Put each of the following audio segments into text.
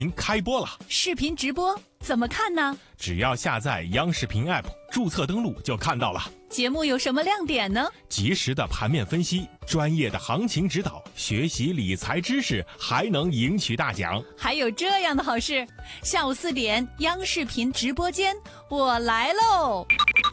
您开播了， 视频直播怎么看呢？ 只要下载央视频 App， 注册登录就看到了。 节目有什么亮点呢？ 及时的盘面分析，专业的行情指导，学习理财知识，还能赢取大奖。 还有这样的好事，下午4点，央视频直播間，我來嘍！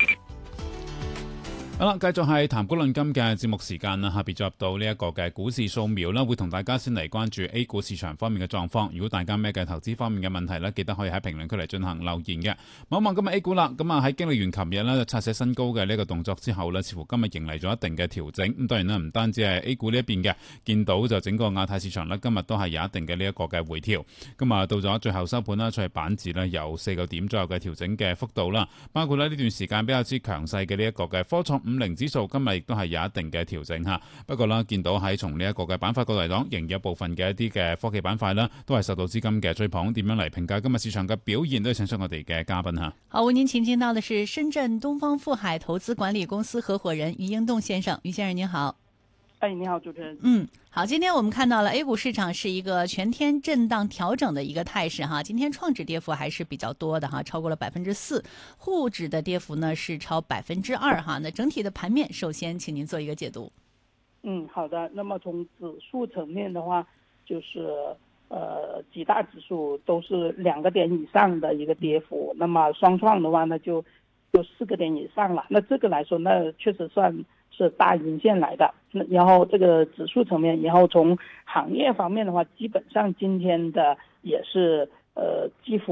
好啦，繼續係談股論金嘅節目時間啦，下邊進入到呢一個嘅股市掃描啦，會同大家先嚟關注 A 股市場方面嘅狀況。如果大家咩嘅投資方面嘅問題呢，記得可以喺評論區嚟進行留言嘅。望一望今日 A 股啦，咁喺經歷完琴日呢就刷寫新高嘅呢個動作之後呢，似乎今日迎嚟咗一定嘅調整。咁當然啦，唔單止係 A 股呢一邊嘅，見到就整個亞太市場呢，今日都係有一定嘅呢一個嘅回調。咁到咗最後收盤啦，出係板指呢有4個點左右嘅調整嘅幅度啦，包括呢段時間比較之強勢嘅呢一個嘅科創50指數，今日亦都係有一定嘅調整嚇。不過啦，見到喺從呢一個嘅板塊角度嚟講，仍然有部分嘅一啲嘅科技板塊啦，都係受到資金嘅追捧。點樣嚟評價今日市場嘅表現，都係請出我哋嘅嘉賓嚇。 好，為您請進到的是深圳東方富海投資管理公司合夥人余英棟先生。余先生您好。 你好，主持人。 好，今天我們看到了 A 股市場是一個全天震盪調整的一個態勢哈。今天創指跌幅還是比較多的哈，超過了4%，滬指的跌幅呢是超2%哈。那整體的盤面，首先請您做一個解讀。 好的。那麼從指數層面的話，就是幾大指數都是2個點以上的一個跌幅，那麼雙創的話呢就4個點以上了。那這個來說，那確實算是大陰線來的。然後這個指數層面，然後從行業方面的話，基本上今天的也是幾乎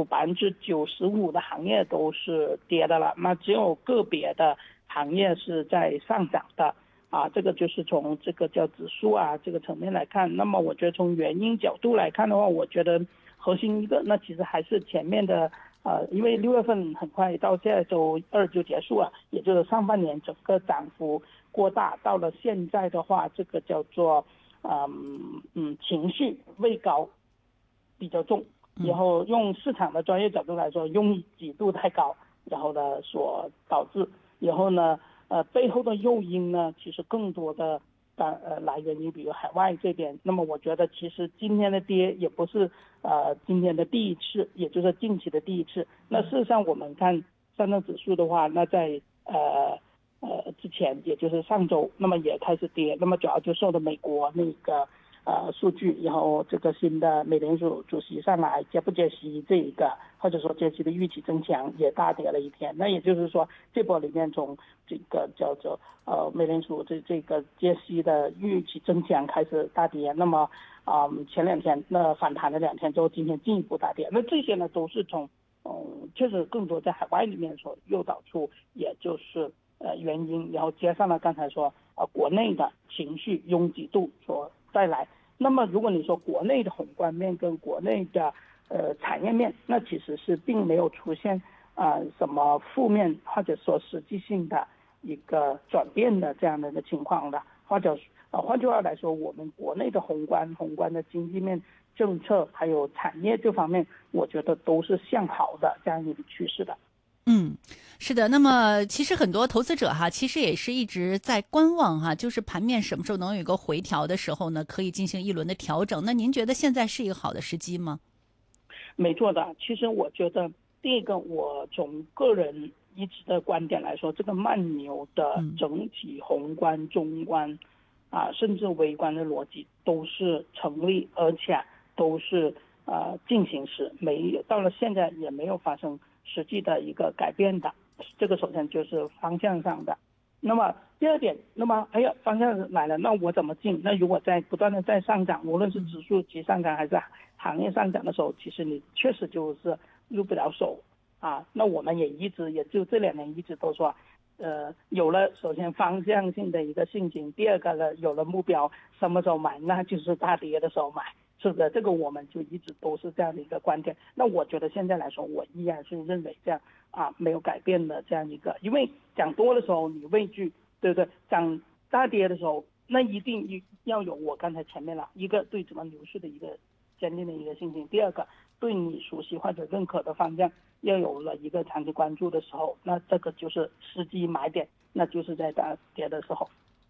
95%的行業都是跌的了，那只有個別的行業是在上漲的啊。這個就是從這個叫指數啊這個層面來看。那麼我覺得從原因角度來看的話，我覺得核心一個那其實還是前面的因為6月份很快到現在周2就結束了，也就是上半年整個漲幅過大，到了現在的話，這個叫做情緒位高比較重，然後用市場的專業角度來說，擁擠度太高，然後呢所導致，然後呢背後的誘因呢其實更多的來源於比如海外這邊。那麼我覺得其實今天的跌也不是今天的第一次，也就是近期的第一次。那事實上我們看上證指數的話，那在之前也就是上周，那麼也開始跌，那麼主要就受到美國那個數據，然後這個新的美聯儲主席上來接不接息這一個，或者說接息的預期增強也大跌了一天。那也就是說這波裡面從這個叫做美聯儲這個接息的預期增強開始大跌，那麼前2天那反彈了2天之後，今天進一步大跌。那這些呢都是從確實更多在海外裡面所誘導出，也就是原因，然後接上了剛才說國內的情緒擁擠度所帶來。那麼如果你說國內的宏觀面跟國內的產業面，那其實是並沒有出現什麼負面或者說實際性的一個轉變的這樣的一個情況的。或者換句話來說，我們國內的宏觀的經濟面政策還有產業這方面，我覺得都是向好的這樣一個趨勢的。 是的。那麼其實很多投資者哈，其實也是一直在觀望哈，就是盤面什麼時候能有一個回調的時候呢，可以進行一輪的調整。那您覺得現在是一個好的時機嗎？ 沒錯的。其實我覺得第一個，我從個人一直的觀點來說，這個慢牛的整體宏觀、中觀甚至微觀的邏輯都是成立，而且都是進行時，沒有到了現在也沒有發生實際的一個改變的。這個首先就是方向上的。那麼第二點，那麼方向來了，那我怎麼進？那如果在不斷的在上漲，無論是指數級上漲還是行業上漲的時候，其實你確實就是入不了手那我們也就這2年一直都說有了首先方向性的一個信心，第二個呢有了目標，什麼時候買，那就是大跌的時候買，是不是？這個我們就一直都是這樣的一個觀點。那我覺得現在來說，我依然是認為這樣沒有改變的這樣一個，因為漲多的時候你畏懼，對不對？漲大跌的時候，那一定要有我剛才前面了一個對整個牛市的一個堅定的一個信心，第二個對你熟悉或者認可的方向要有了一個長期關注的時候，那這個就是時機買點，那就是在大跌的時候。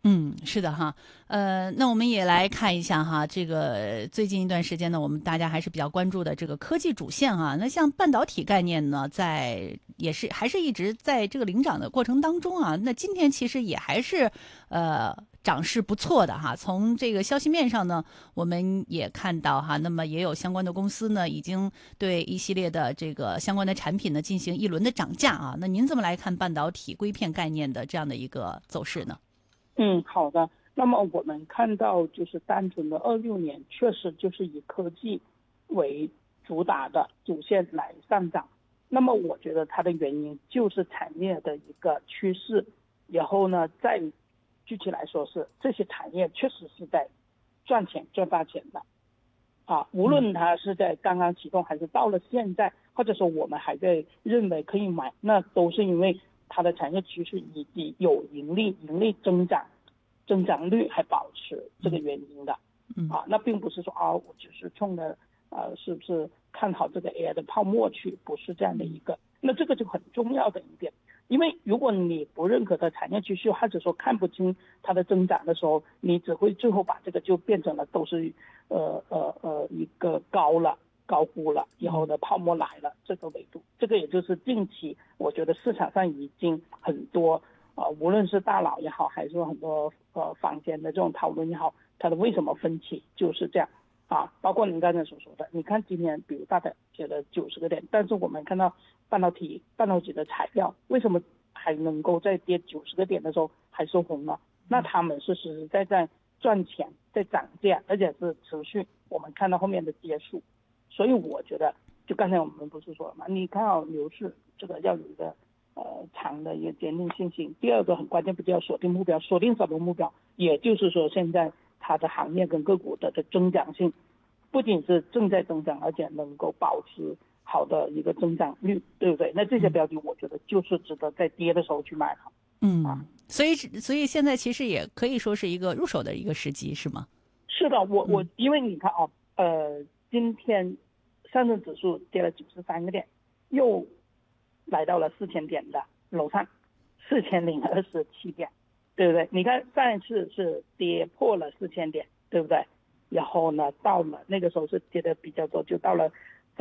是的哈，那我们也来看一下哈，这个最近一段时间呢，我们大家还是比较关注的这个科技主线哈。那像半导体概念呢，还是一直在这个领涨的过程当中啊。那今天其实也还是涨势不错的哈。从这个消息面上呢，我们也看到哈，那么也有相关的公司呢，已经对一系列的这个相关的产品呢进行一轮的涨价啊。那您怎么来看半导体硅片概念的这样的一个走势呢？ 好的。那么我们看到就是单纯的26年确实就是以科技为主打的主线来上涨。那么我觉得它的原因就是产业的一个趋势，然后呢再具体来说是这些产业确实是在赚大钱的无论它是在刚刚启动还是到了现在，或者说我们还在认为可以买，那都是因为它的产业趋势以及有盈利增长率还保持这个原因的那并不是说我只是冲着是不是看好这个 AI 的泡沫去，不是这样的一个。那这个就很重要的一点，因为如果你不认可的产业趋势，或者说看不清它的增长的时候，你只会最后把这个就变成了都是一个高估了以后的泡沫来了这个维度。这个也就是近期我觉得市场上已经很多无论是大佬也好，还是很多坊间的这种讨论也好，它的为什么分歧就是这样包括您刚才所说的，你看今年比如大盘跌了90个点，但是我们看到半导体的材料为什么还能够在跌90个点的时候还收红呢？那他们是实实在在赚钱，在涨价，而且是持续我们看到后面的结束。所以我觉得就刚才我们不是说了吗，你看好牛市这个要有一个长的一个坚定信心。第二个很关键，不就要锁定目标，锁定什么目标？也就是说现在它的行业跟个股的增长性不仅是正在增长，而且能够保持好的一个增长率，对不对？那这些标的我觉得就是值得在跌的时候去买它。 所以现在其实也可以说是一个入手的一个时机，是吗？ 是的，我因为你看今天上证指数跌了93个点，又来到了4000点的楼上，4027点，对不对？你看上一次是跌破了4000点，对不对？然后呢，到了那个时候是跌的比较多，就到了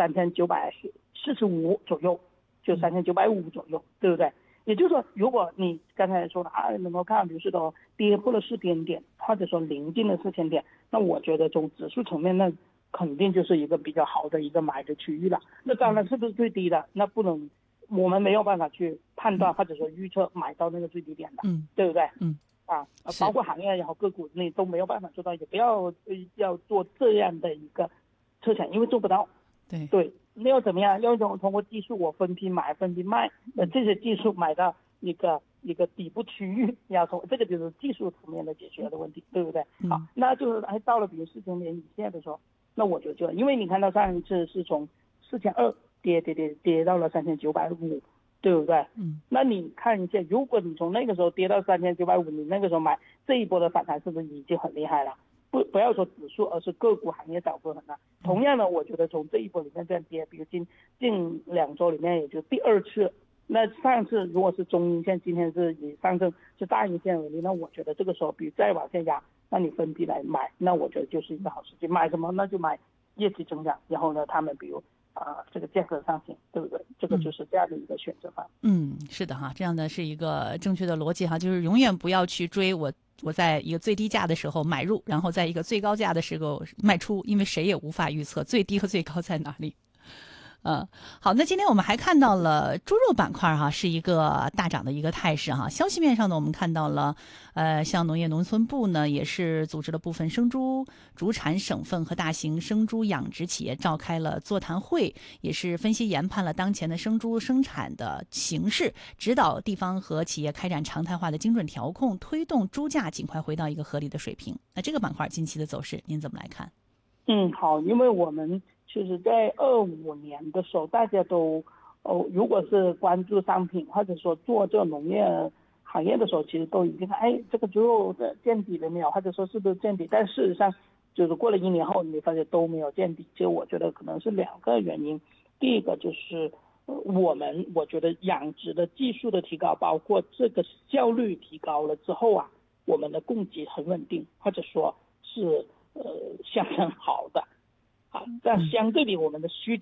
3945左右，就3950左右，对不对？也就是说，如果你刚才说的能够看到牛市的跌破了4000点，或者说临近了4000点，那我觉得从指数层面那肯定就是一个比较好的一个买的区域了。那当然是不是最低的，那不能，我们没有办法去判断或者说预测买到那个最低点的，对不对？包括行业也好，个股你都没有办法做到，也不要做这样的一个测想，因为做不到。对，那要怎么样？要通过技术，我分批买分批卖，这些技术买到一个底部区域，要从这个就是技术层面的解决的问题，对不对？好，那就是还到了比如4000点以下的时候，那我就因为你看到上一次是从4200跌到了3950，对不对？那你看一下，如果你从那个时候跌到3950，你那个时候买，这一波的反弹是不是已经很厉害了？不要说指数，而是个股行业涨幅很大。同样的，我觉得从这一波里面这样跌，比如近2周里面也就第2次。那上次如果是中阴线，今天是以上证是大阴线为例，那我觉得这个时候比如再往下压，那你分批来买，那我觉得就是一个好时机。买什么？那就买业绩增长，然后呢，他们比如这个价格上行，对不对？这个就是这样的一个选择方。 是的哈，这样的是一个正确的逻辑哈，就是永远不要去追我在一个最低价的时候买入，然后在一个最高价的时候卖出，因为谁也无法预测最低和最高在哪里。好，那今天我们还看到了猪肉板块哈，是一个大涨的一个态势哈。消息面上呢，我们看到了像农业农村部呢，也是组织了部分生猪主产省份和大型生猪养殖企业召开了座谈会，也是分析研判了当前的生猪生产的形势，指导地方和企业开展常态化的精准调控，推动猪价尽快回到一个合理的水平。那这个板块近期的走势您怎么来看？ 好，因为我们其实在25年的时候，大家都如果是关注商品或者说做这个农业行业的时候，其实都已经看这个猪肉的见底了没有，或者说是不是见底，但事实上就是过了1年后，你发现都没有见底。其实我觉得可能是2个原因。第一个就是我觉得养殖的技术的提高，包括这个效率提高了之后我们的供给很稳定，或者说是相当好的啊，但相对比我们的需